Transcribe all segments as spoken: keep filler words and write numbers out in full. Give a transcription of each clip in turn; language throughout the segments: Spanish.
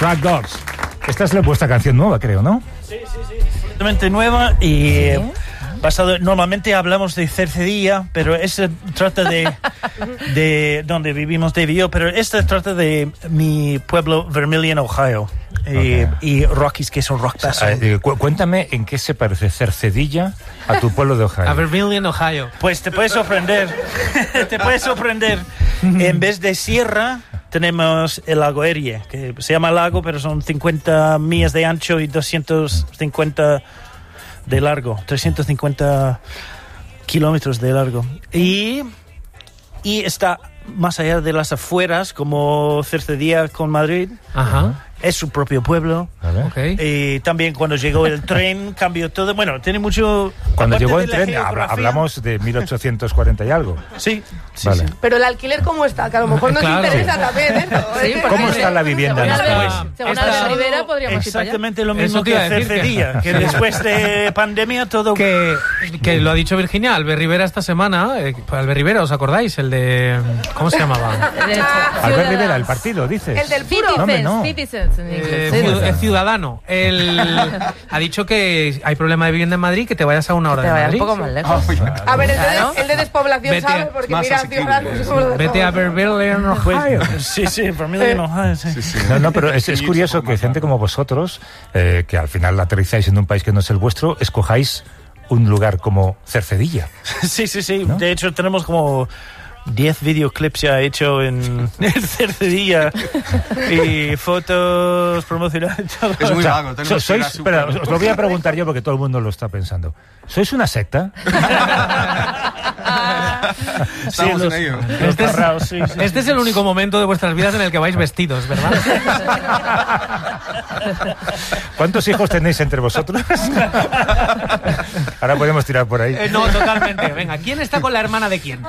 Track Dogs. Esta es la vuestra canción nueva, creo, ¿no? Sí, sí, sí. Completamente nueva y ¿sí? basado. Normalmente hablamos de Cercedilla, pero este trata de de donde vivimos Dave y yo, pero este trata de mi pueblo Vermilion, Ohio. Okay. Y, y Rockies, que son Rock Bass. O sea, eh, cu- cuéntame en qué se parece Cercedilla a tu pueblo de Ohio. A Vermilion, Ohio. Pues te puedes sorprender. Te puedes sorprender. En vez de sierra, tenemos el lago Erie, que se llama lago, pero son cincuenta millas de ancho y doscientos cincuenta de largo. trescientos cincuenta kilómetros de largo. Y, y está más allá de las afueras, como Cercedilla con Madrid. Ajá. Es su propio pueblo. Okay. Y también cuando llegó el tren cambió todo. Bueno, tiene mucho... Cuando llegó el tren, habla, hablamos de mil ochocientos cuarenta y algo. Sí, sí, vale. sí. Pero el alquiler, ¿cómo está? Que a lo mejor nos Claro. interesa también eso. Sí, ¿Cómo está la vivienda Según después? Albert, según Está Albert Rivera podríamos ir para allá. exactamente lo Eso mismo te que iba a decir, Cercedilla, que... que- que después de pandemia todo... Que, que lo ha dicho Virginia, Albert Rivera esta semana. Eh, Albert Rivera, ¿os acordáis? El de... ¿Cómo se llamaba? Derecho. Albert Rivera, el partido, dices. El del puro. No, hombre, Citizens, no. citizens en inglés. Eh, Sí, ciu- sí. eh, ciudadano. Él ha dicho que hay problema de vivienda en Madrid, que te vayas a una hora Te de vayas Madrid. un poco más lejos. A ver, el de, Claro. el de despoblación Vete, sabe, porque más mira, asequible, ciudadanos, eso. ¿cómo lo Vete dejamos? a Vermilion, Ohio. Sí, sí, Vermilion, Ohio, sí. Sí, sí. No, no, pero es, es curioso que gente como vosotros, eh, que al final aterrizáis en un país que no es el vuestro, escojáis un lugar como Cercedilla. Sí, sí, sí. ¿No? De hecho, tenemos como diez videoclips ya hechos en, en Cercedilla y fotos promocionales. Todo. Es muy O sea, vago. so- tenemos que ir sois, a su espera, pueblo. os lo voy a preguntar yo porque todo el mundo lo está pensando. ¿Sois una secta? Estamos Sí, los- en ello. los tarraos, sí, sí. Este es el único momento de vuestras vidas en el que vais vestidos, ¿verdad? ¿Cuántos hijos tenéis entre vosotros? Ahora podemos tirar por ahí. Eh, no, totalmente. Venga, ¿quién está con la hermana de quién?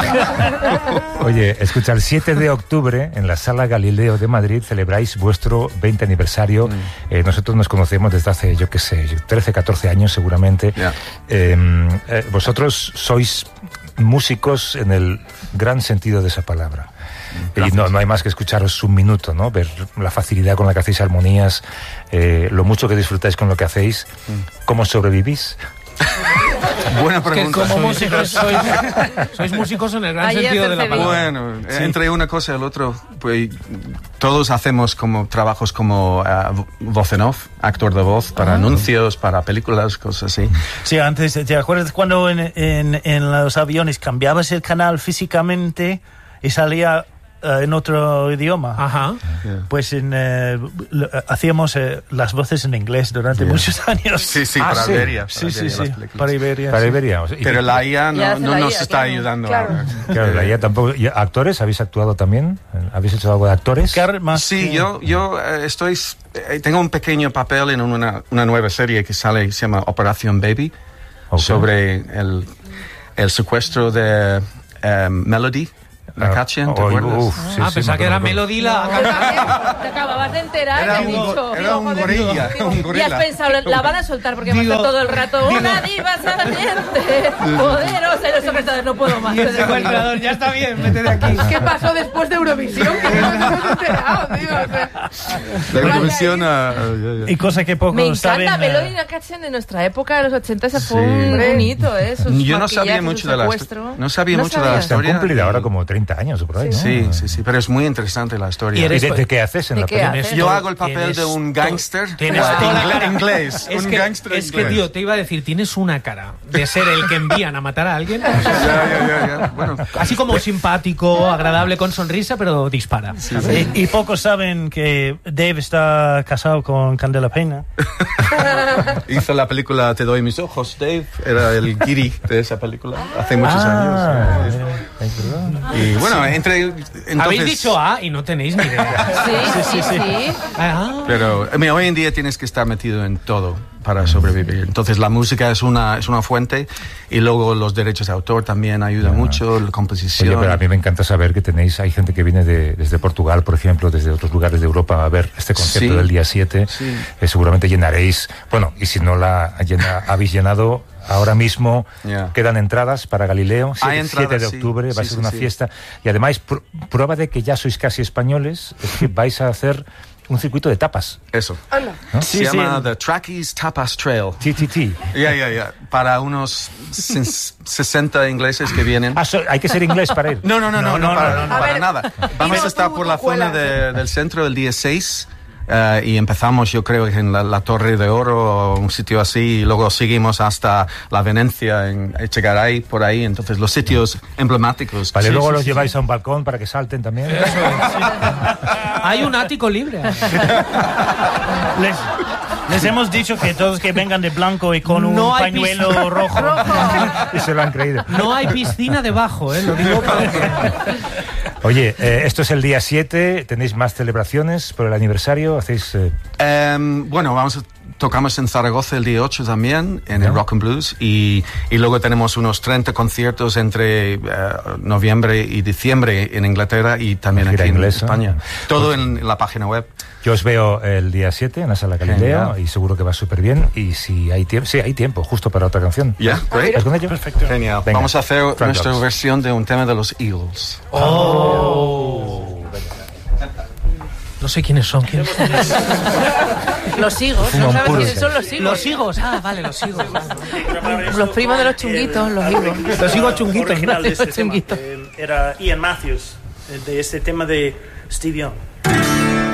Oye, escucha, el siete de octubre en la Sala Galileo de Madrid celebráis vuestro veinte aniversario. Mm. Eh, nosotros nos conocemos desde hace, yo qué sé, trece, catorce años seguramente. Ya. Eh, eh, vosotros sois músicos en el gran sentido de esa palabra. Y no, no hay más que escucharos un minuto, ¿no? Ver la facilidad con la que hacéis armonías, eh, lo mucho que disfrutáis con lo que hacéis, cómo sobrevivís. Buena Que pregunta. como músicos sois, sois músicos en el gran Ayer sentido de la Cercedilla. palabra. Bueno, entre una cosa y el otro, pues todos hacemos como trabajos como uh, voz en off, actor de voz para anuncios, para películas, cosas así. Sí, antes, ¿te acuerdas cuando en, en, en los aviones cambiabas el canal físicamente y salía uh, en otro idioma? Ajá. Yeah. Pues en, eh, lo- hacíamos eh, las voces en inglés durante Yeah. muchos años. Sí, sí, Ah, para sí. Iberia. sí, para sí, Iberia, sí, las películas. para Iberia. Para sí. Iberia. o sea, y- Pero la I A Ya no, hace no la nos I A, está claro. ayudando Claro. ahora. Claro, la I A tampoco. ¿Y actores? ¿Habéis actuado también? ¿Habéis hecho algo de actores? Car- más Sí, que- yo, yo eh, estoy, eh, tengo un pequeño papel en una, una nueva serie que sale, se llama Operación Baby, Ok. sobre el, el secuestro de em, Melody, Nakachian, ¿te Oh, acuerdas? uf, sí, ah, sí, pensaba me que era acuerdo. Melody la... Te acababas de enterar y Era has un, dicho... go- era un gorilla, un Y has gorila. pensado, la van a soltar porque va a Digo- estar todo el rato una diva saliente, poderosa, y los secretarios no puedo más. Y el secuestrador, ya está bien, vete de aquí. ¿Qué pasó después de Eurovisión? Que no nos hemos enterado, tío. O sea, La Eurovisión, ah, ah, ya, ya. Y cosa que pocos Me encanta saben. eh, Melody Nakachen de nuestra época, de los ochenta, ese fue Sí. un, un hito, ¿eh? Sus Yo no sabía maquillajes, mucho su de la secuestro. no sabía ¿No mucho de la sabías? Se han historia. cumplido ahora como treinta años o por ahí, ¿no? Sí, sí, sí, pero es muy interesante la historia. Y ¿Y eres- de, de qué haces en ¿De la qué película? haces? Yo hago el papel Tienes de un to- gángster tienes ah, toda la ingle- cara. inglés. Es un que, gángster es que, inglés. tío, te iba a decir, tienes una cara de ser el que envían a matar a alguien. Ya, ya, ya, ya. Bueno, Así como simpático, agradable, con sonrisa, pero dispara. ¿sabes? Y, y pocos saben que Dave está casado con Candela Peña. hizo la película Te doy mis ojos, Dave. Era el guiri de esa película hace muchos Ah, años. eh, es verdad. Y bueno, entre... Entonces, Habéis dicho A y no tenéis ni idea. Sí, sí, sí. sí. Ah, Pero mira, hoy en día tienes que estar metido en todo para sobrevivir. Entonces la música es una, es una fuente y luego los derechos de autor también ayudan mucho, la composición. Oye, pero a mí me encanta saber que tenéis, hay gente que viene de, desde Portugal, por ejemplo, desde otros lugares de Europa a ver este concierto Sí. del día siete. Sí. Eh, seguramente llenaréis, bueno, y si no la llena- habéis llenado, ahora mismo Yeah. quedan entradas para Galileo, Hay siete, entradas, siete de sí. octubre, va a Sí, ser sí, una sí. fiesta. Y además, pr- prueba de que ya sois casi españoles, es que vais a hacer un circuito de tapas. Eso. Anda. ¿No? Se Sí, llama sí. The Trackies Tapas Trail. T T T. Ya, ya, ya. Para unos sesenta ingleses que vienen. Ah, so- hay que ser inglés para ir. No, no, no, no, no, no, para, no, no. para A ver, nada. Vamos dinos a estar tú, por tu la zona cuela. de- del centro el día seis. Uh, y empezamos, yo creo, en la, la Torre de Oro, un sitio así, y luego seguimos hasta la Venecia, en Echegaray, por ahí. Entonces, los sitios emblemáticos. Vale, Sí, luego sí, los sí, lleváis sí. a un balcón para que salten también. Hay un ático libre. Les, les hemos dicho que todos que vengan de blanco y con No un hay pañuelo rojo. Y se lo han creído. No hay piscina debajo, ¿eh? Lo digo para... Oye, eh, esto es el día siete, tenéis más celebraciones por el aniversario, hacéis... eh, Em, bueno, vamos a, tocamos en Zaragoza el día ocho también, en Ya. el Rock and Blues, y, y luego tenemos unos treinta conciertos entre eh, noviembre y diciembre en Inglaterra y también Gira aquí inglesa. en España. Todo en la página web. Yo os veo el día siete en la Sala Galileo Genial. y seguro que va súper bien. Y si hay tiempo, sí, hay tiempo, justo para otra canción. Ya, great. ¿Vas con ello? Perfecto. Genial. Venga. Vamos a hacer Front nuestra Dogs. versión de un tema de los Eagles. No sé quiénes son. ¿Quiénes son? Los higos, ¿no sabes quiénes son los higos? Los higos. Ah, vale, los higos. Los primos de los chunguitos, los higos. Los higos chunguitos. Original de Los este tema, chunguitos. eh, era Ian Matthews, eh, de este tema de Steve Young.